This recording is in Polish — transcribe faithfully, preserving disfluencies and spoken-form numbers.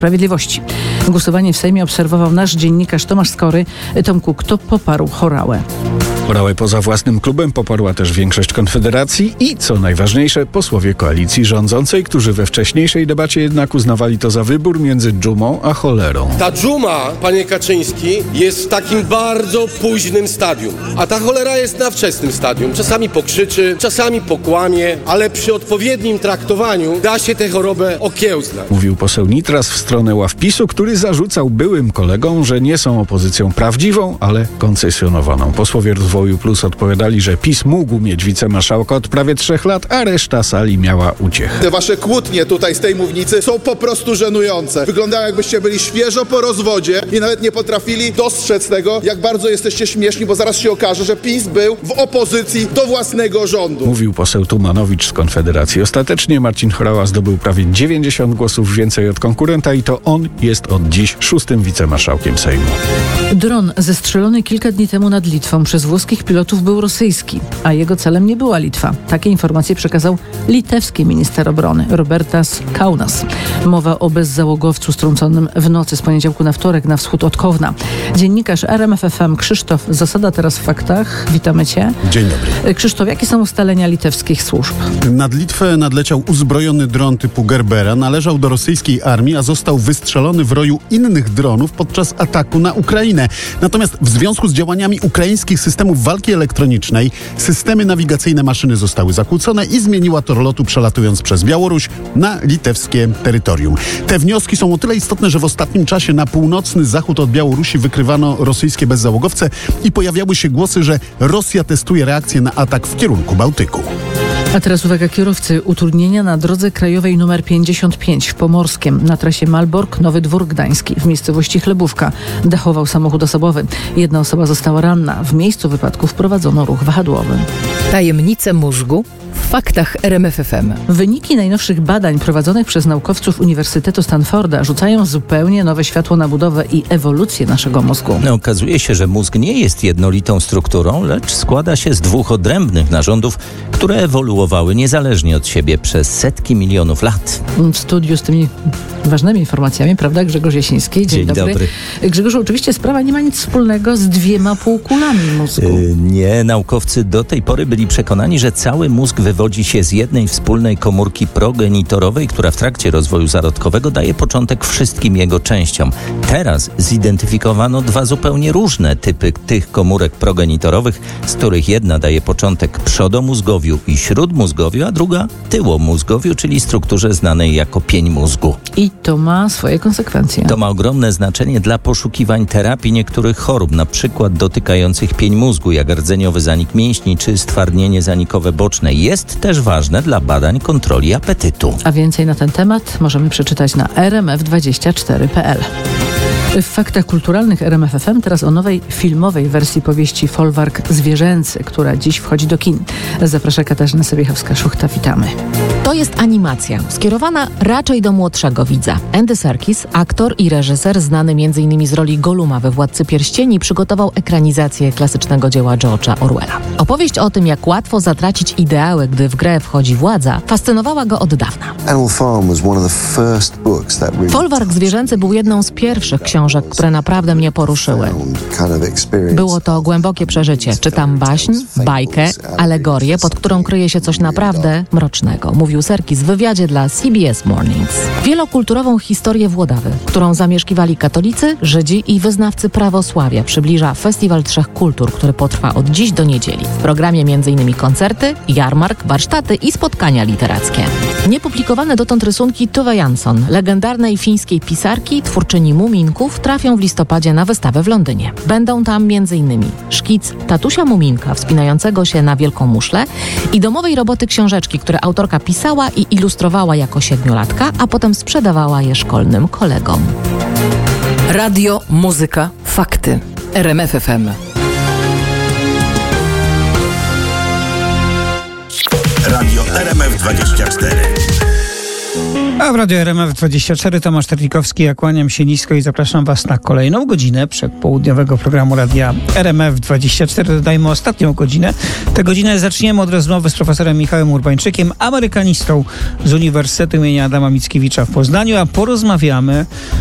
Sprawiedliwości. Głosowanie w Sejmie obserwował nasz dziennikarz Tomasz Skory. Tomku, kto poparł Horałę? Horałę poza własnym klubem poparła też większość Konfederacji i, co najważniejsze, posłowie koalicji rządzącej, którzy we wcześniejszej debacie jednak uznawali to za wybór między dżumą a cholerą. Ta dżuma, panie Kaczyński, jest w takim bardzo późnym stadium, a ta cholera jest na wczesnym stadium. Czasami pokrzyczy, czasami pokłamie, ale przy odpowiednim traktowaniu da się tę chorobę okiełznać. Mówił poseł Nitras w stronę ław PiSu, który zarzucał byłym kolegom, że nie są opozycją prawdziwą, ale koncesjonowaną. Posłowie Rozwoju Plus odpowiadali, że PiS mógł mieć wicemarszałka od prawie trzech lat, a reszta sali miała uciech. Te wasze kłótnie tutaj z tej mównicy są po prostu żenujące. Wyglądają, jakbyście byli świeżo po rozwodzie i nawet nie potrafili dostrzec tego, jak bardzo jesteście śmieszni, bo zaraz się okaże, że PiS był w opozycji do własnego rządu. Mówił poseł Tumanowicz z Konfederacji. Ostatecznie Marcin Horała zdobył prawie dziewięćdziesiąt głosów więcej od konkurenta i to on jest od dziś szóstym wicemarszałkiem Sejmu. Dron zestrzelony kilka dni temu nad Litwą przez włoskich pilotów był rosyjski, a jego celem nie była Litwa. Takie informacje przekazał litewski minister obrony Robertas Kaunas. Mowa o bezzałogowcu strąconym w nocy z poniedziałku na wtorek na wschód od Kowna. Dziennikarz R M F F M Krzysztof Zasada teraz w faktach. Witamy Cię. Dzień dobry. Krzysztof, jakie są ustalenia litewskich służb? Nad Litwę nadleciał uzbrojony dron typu Gerbera. Należał do rosyjskiej armii, a został wystrzelony w roju innych dronów podczas ataku na Ukrainę. Natomiast w związku z działaniami ukraińskich systemów walki elektronicznej systemy nawigacyjne maszyny zostały zakłócone i zmieniła tor lotu, przelatując przez Białoruś na litewskie terytorium. Te wnioski są o tyle istotne, że w ostatnim czasie na północny zachód od Białorusi wykrywano rosyjskie bezzałogowce i pojawiały się głosy, że Rosja testuje reakcję na atak w kierunku Bałtyku. A teraz uwaga kierowcy. Utrudnienia na drodze krajowej nr pięćdziesiąt pięć w Pomorskiem na trasie Malbork-Nowy Dwór Gdański w miejscowości Chlebówka dachował samochód osobowy. Jedna osoba została ranna. W miejscu wypadku wprowadzono ruch wahadłowy. Tajemnice mózgu w faktach R M F F M. Wyniki najnowszych badań prowadzonych przez naukowców Uniwersytetu Stanforda rzucają zupełnie nowe światło na budowę i ewolucję naszego mózgu. No, okazuje się, że mózg nie jest jednolitą strukturą, lecz składa się z dwóch odrębnych narządów, które ewoluowały niezależnie od siebie przez setki milionów lat. W studiu z tymi ważnymi informacjami, prawda, Grzegorz Jasiński? Dzień, Dzień dobry. dobry. Grzegorzu, oczywiście sprawa nie ma nic wspólnego z dwiema półkulami mózgu. Yy, nie, naukowcy do tej pory byli przekonani, że cały mózg wywodzi się z jednej wspólnej komórki progenitorowej, która w trakcie rozwoju zarodkowego daje początek wszystkim jego częściom. Teraz zidentyfikowano dwa zupełnie różne typy tych komórek progenitorowych, z których jedna daje początek przodomózgowiu i śródmózgowiu, a druga tyłomózgowiu, czyli strukturze znanej jako pień mózgu. I to ma swoje konsekwencje. To ma ogromne znaczenie dla poszukiwań terapii niektórych chorób, na przykład dotykających pień mózgu, jak rdzeniowy zanik mięśni czy stwardnienie zanikowe boczne. Jest też ważne dla badań kontroli apetytu. A więcej na ten temat możemy przeczytać na r m f dwadzieścia cztery kropka p l. W faktach kulturalnych R M F F M teraz o nowej filmowej wersji powieści Folwark Zwierzęcy, która dziś wchodzi do kin. Zaprasza Katarzyna Sobiechowska-Szuchta. Witamy. To jest animacja, skierowana raczej do młodszego widza. Andy Serkis, aktor i reżyser, znany między innymi z roli Goluma we Władcy Pierścieni, przygotował ekranizację klasycznego dzieła George'a Orwella. Opowieść o tym, jak łatwo zatracić ideały, gdy w grę wchodzi władza, fascynowała go od dawna. Folwark Zwierzęcy był jedną z pierwszych książek, które naprawdę mnie poruszyły. Było to głębokie przeżycie. Czytam baśń, bajkę, alegorię, pod którą kryje się coś naprawdę mrocznego, mówił Serkis w wywiadzie dla C B S Mornings. Wielokulturową historię Włodawy, którą zamieszkiwali katolicy, Żydzi i wyznawcy prawosławia, przybliża Festiwal Trzech Kultur, który potrwa od dziś do niedzieli. W programie między innymi koncerty, jarmark, warsztaty i spotkania literackie. Niepublikowane dotąd rysunki Tove Jansson, legendarnej fińskiej pisarki, twórczyni Muminków, trafią w listopadzie na wystawę w Londynie. Będą tam między innymi szkic tatusia Muminka wspinającego się na wielką muszlę i domowej roboty książeczki, które autorka pisała i ilustrowała jako siedmiolatka, a potem sprzedawała je szkolnym kolegom. Radio, muzyka, fakty. R M F F M. Radio R M F dwadzieścia cztery. A A w Radio R M F dwadzieścia cztery Tomasz Terlikowski, ja kłaniam się nisko i zapraszam Was na kolejną godzinę przedpołudniowego programu Radia R M F dwadzieścia cztery. Dodajmy ostatnią godzinę. Tę godzinę zaczniemy od rozmowy z profesorem Michałem Urbańczykiem, amerykanistą z Uniwersytetu imienia Adama Mickiewicza w Poznaniu, a porozmawiamy